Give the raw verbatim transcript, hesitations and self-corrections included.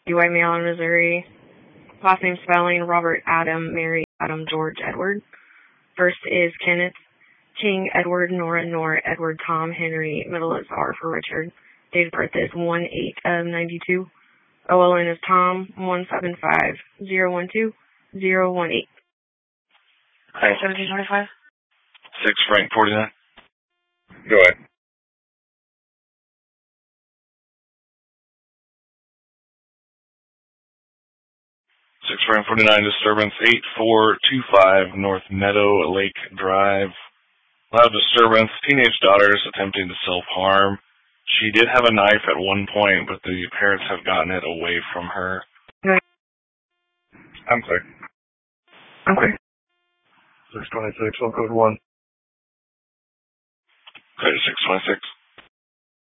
U I Mail in Missouri. Last name spelling, Robert Adam, Mary Adam, George Edward. First is Kenneth King, Edward, Nora, Nora, Edward, Tom, Henry. Middle is R for Richard. Date of birth is one eight of ninety-two. O L N is Tom, one seven five zero one two zero one eight. Okay. seventeen twenty-five. six Frank forty-nine. Go ahead. six Frank forty-nine, disturbance eight four two five North Meadow Lake Drive. Loud disturbance, teenage daughters attempting to self-harm. She did have a knife at one point, but the parents have gotten it away from her. I'm clear. I'm clear. six twenty-six, I'll code one. Code six twenty-six.